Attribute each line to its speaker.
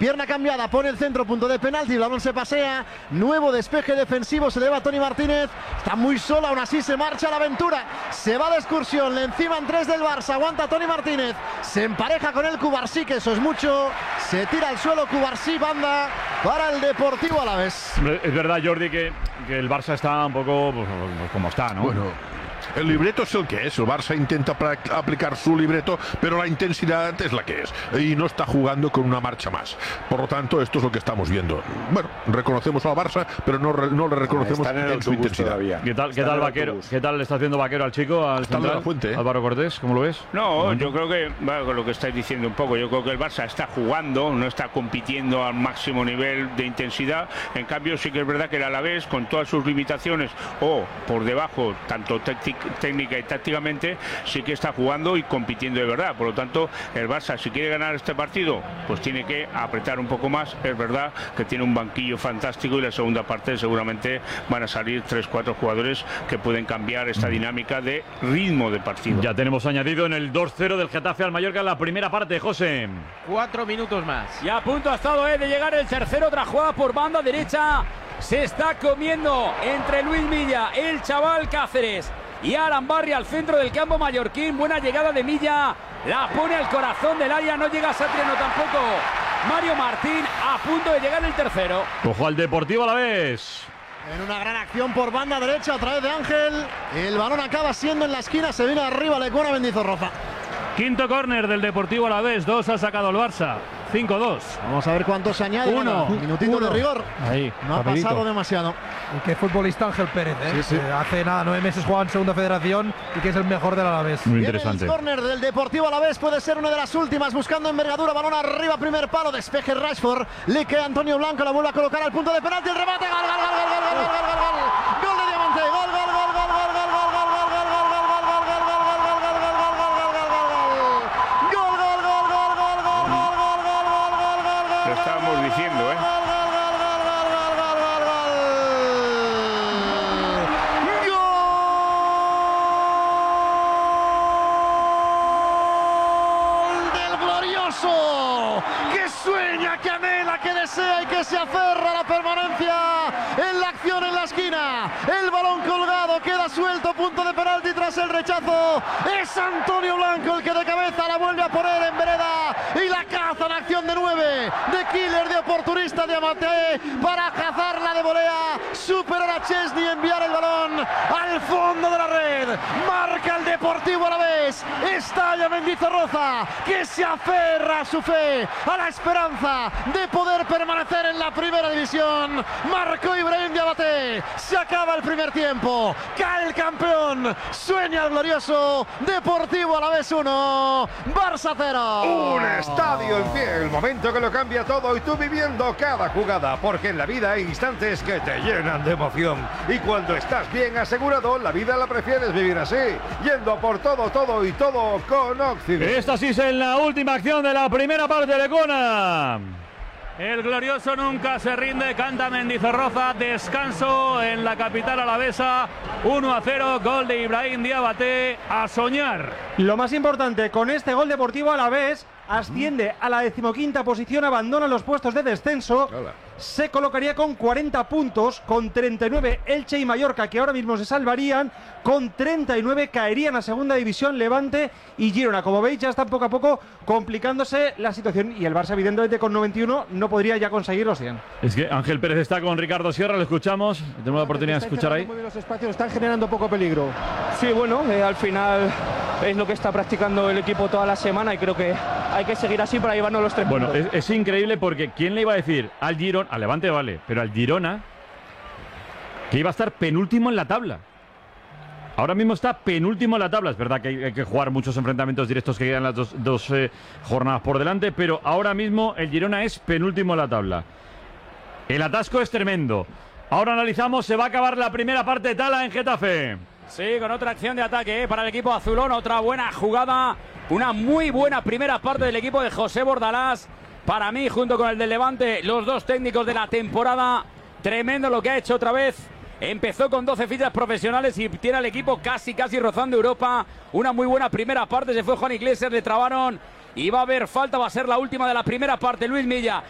Speaker 1: pierna cambiada, pone el centro, punto de penalti, el balón se pasea, nuevo despeje defensivo, se eleva Toni Martínez, está muy sola, aún así se marcha la aventura, se va de excursión, le enciman 3 del Barça, aguanta Toni Martínez, se empareja con el Cubarsí, que eso es mucho, se tira al suelo Cubarsí, banda para el Deportivo Alavés.
Speaker 2: Es verdad, Jordi, que el Barça está un poco pues, como está, ¿no?
Speaker 3: Bueno, el libreto es el que es. El Barça intenta aplicar su libreto, pero la intensidad es la que es. Y no está jugando con una marcha más. Por lo tanto, esto es lo que estamos viendo. Bueno, reconocemos al Barça, pero no le reconocemos en su intensidad.
Speaker 2: Todavía. ¿Qué tal Vaquero? ¿Qué tal le está haciendo Vaquero al chico? Al
Speaker 3: está
Speaker 2: central,
Speaker 3: de la Fuente,
Speaker 2: Álvaro Cortés, ¿cómo lo ves?
Speaker 4: No, yo creo que, bueno, con lo que estáis diciendo un poco, yo creo que el Barça está jugando, no está compitiendo al máximo nivel de intensidad. En cambio, sí que es verdad que el Alavés, con todas sus limitaciones o por debajo, tanto técnica y tácticamente, sí que está jugando y compitiendo de verdad. Por lo tanto, el Barça, si quiere ganar este partido, pues tiene que apretar un poco más. Es verdad que tiene un banquillo fantástico y la segunda parte seguramente van a salir 3-4 jugadores que pueden cambiar esta dinámica de ritmo de partido.
Speaker 2: Ya tenemos añadido en el 2-0 del Getafe al Mallorca en la primera parte, José.
Speaker 5: 4 minutos más.
Speaker 6: Y a punto ha estado de llegar el tercero, otra jugada por banda derecha. Se está comiendo entre Luis Milla, el chaval Cáceres y Aran Barry al centro del campo mallorquín. Buena llegada de Milla, la pone al corazón del área, no llega Satriano tampoco. Mario Martín a punto de llegar el tercero.
Speaker 2: Cojo al Deportivo Alavés.
Speaker 1: En una gran acción por banda derecha a través de Ángel. El balón acaba siendo en la esquina, se viene arriba, le cuela Mendizorroza.
Speaker 7: Quinto córner del Deportivo Alavés, 2 ha sacado el Barça, 5-2.
Speaker 1: Vamos a ver cuántos se añade.
Speaker 7: Uno.
Speaker 1: Minutito de rigor.
Speaker 7: Ahí,
Speaker 1: no
Speaker 7: rapidito.
Speaker 1: ha pasado demasiado.
Speaker 5: Y qué futbolista Ángel Pérez, ¿eh?
Speaker 1: Sí, sí.
Speaker 5: Hace nada, 9 meses jugaba en Segunda Federación y que es el mejor del Alavés.
Speaker 2: Muy
Speaker 1: Viene
Speaker 2: interesante.
Speaker 1: el córner del Deportivo Alavés, puede ser una de las últimas, buscando envergadura, balón arriba, primer palo, despeje Rashford, le queda Antonio Blanco, la vuelve a colocar al punto de penalti, el remate, gol, gol, gol, gol, gol, gol, gol, gol, gol, gol de Diamante, gol, gol, gol, gol, gol, gol, gol, gol, gol, gol, gol, gol,
Speaker 4: Lo estábamos diciendo, ¿eh?
Speaker 1: Que sueña, que anhela, que desea y que se aferra a la permanencia en la acción en la esquina. El balón colgado, queda suelto, punto de penalti tras el rechazo. Es Antonio Blanco el que de cabeza la vuelve a poner en vereda y la caza en acción de 9, de killer, de oportunista de Amate para cazarla de volea, superar a Chesney, enviar el balón al fondo de la red. Marca el Deportivo Alavés, estalla Mendizorroza, que se aferra a su fe, a la esperanza de poder permanecer en la primera división. Marcó Ibrahim Diabaté, se acaba el primer tiempo, cae el campeón, sueña el glorioso. Deportivo Alavés 1, Barça 0.
Speaker 8: Un estadio en pie, el momento que lo cambia todo y tú viviendo cada jugada, porque en la vida hay instantes que te llenan de emoción y cuando estás bien asegurado, la vida la prefieres vivir así, yendo por todo y todo con Occident.
Speaker 2: Esta sí es en la última acción de la primera parte de Cona.
Speaker 7: El glorioso nunca se rinde, canta Mendizorroza, descanso en la capital alavesa, 1-0, gol de Ibrahim Diabaté, a soñar.
Speaker 9: Lo más importante, con este gol Deportivo Alavés asciende a la 15ª posición, abandona los puestos de descenso, se colocaría con 40 puntos, con 39 Elche y Mallorca, que ahora mismo se salvarían, con 39 caerían a segunda división Levante y Girona. Como veis, ya está poco a poco complicándose la situación y el Barça, evidentemente, con 91 no podría ya conseguir los 100.
Speaker 2: Es que Ángel Pérez está con Ricardo Sierra, lo escuchamos, tenemos la oportunidad de escuchar ahí.
Speaker 10: Los espacios están generando poco peligro.
Speaker 11: Sí, bueno, al final es lo que está practicando el equipo toda la semana y creo que hay que seguir así para llevarnos los 3 puntos.
Speaker 2: Bueno, es increíble porque ¿quién le iba a decir al Girona, al Levante vale, pero al Girona, que iba a estar penúltimo en la tabla? Ahora mismo está penúltimo en la tabla. Es verdad que hay que jugar muchos enfrentamientos directos que quedan las dos jornadas por delante, pero ahora mismo el Girona es penúltimo en la tabla. El atasco es tremendo. Ahora analizamos, se va a acabar la primera parte de Tala en Getafe.
Speaker 6: Sí, con otra acción de ataque para el equipo azulón, otra buena jugada, una muy buena primera parte del equipo de José Bordalás. Para mí, junto con el del Levante, los dos técnicos de la temporada. Tremendo lo que ha hecho otra vez. Empezó con 12 fichas profesionales y tiene al equipo casi rozando Europa. Una muy buena primera parte, se fue Juan Iglesias, le trabaron y va a haber falta, va a ser la última de la primera parte. Luis Milla